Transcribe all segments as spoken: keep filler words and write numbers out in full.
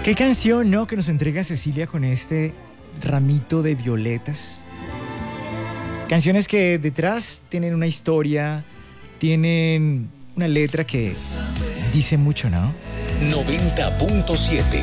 Qué canción, ¿no?, que nos entrega Cecilia con este ramito de violetas. Canciones que detrás tienen una historia, tienen una letra que dice mucho, ¿no? noventa punto siete.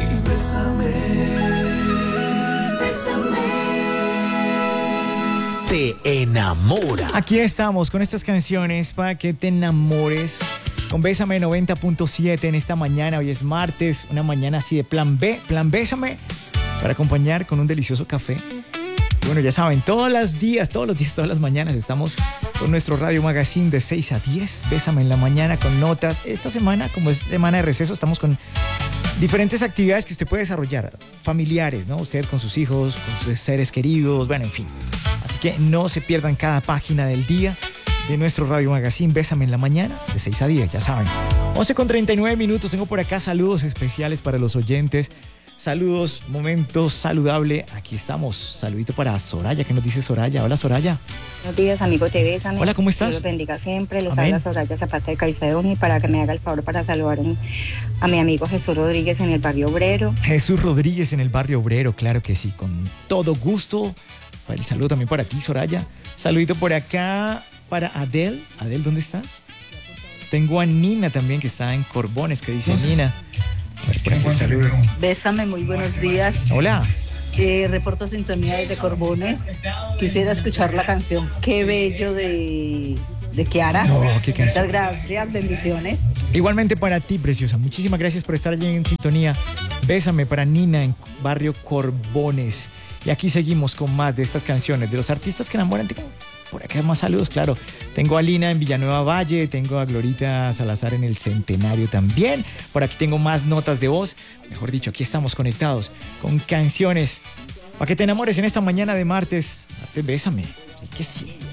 Te enamora. Aquí estamos con estas canciones para que te enamores. Con Bésame noventa punto siete en esta mañana. Hoy es martes, una mañana así de plan B, plan Bésame, para acompañar con un delicioso café. Y bueno, ya saben, todos los días, todos los días, todas las mañanas estamos con nuestro Radio Magazine de seis a diez. Bésame en la mañana con notas. Esta semana, como es semana de receso, estamos con diferentes actividades que usted puede desarrollar, familiares, ¿no? Usted con sus hijos, con sus seres queridos, bueno, en fin. Así que no se pierdan cada página del día de nuestro Radio Magazine Bésame en la mañana, de seis a diez, ya saben. once con treinta y nueve minutos, tengo por acá saludos especiales para los oyentes. Saludos, momento saludable. Aquí estamos. Saludito para Soraya. ¿Qué nos dice Soraya? Hola, Soraya. Buenos días, amigo Te Bésame. Hola, ¿cómo estás? Dios los bendiga siempre. Les Amén. habla Soraya Zapata de Caicedo y para que me haga el favor para saludar a mi amigo Jesús Rodríguez en el barrio obrero. Jesús Rodríguez en el barrio obrero, claro que sí, con todo gusto. El saludo también para ti, Soraya. Saludito por acá para Adel. Adel, ¿dónde estás? Tengo a Nina también, que está en Corbones. ¿Qué dice Nina? A ver, por aquí el saludo. Bésame, muy buenos días. Hola. Eh, reporto sintonía desde Corbones. Quisiera escuchar la canción Qué Bello de, de Kiara. No, qué canción. Muchas gracias, bendiciones. Igualmente para ti, preciosa. Muchísimas gracias por estar allí en sintonía. Bésame para Nina en barrio Corbones. Y aquí seguimos con más de estas canciones de los artistas que enamoran. Tengo por acá más saludos, claro. Tengo a Lina en Villanueva Valle, tengo a Glorita Salazar en el Centenario también. Por aquí tengo más notas de voz. Mejor dicho, aquí estamos conectados con canciones para que te enamores en esta mañana de martes. Martes, Bésame. Sí que sí.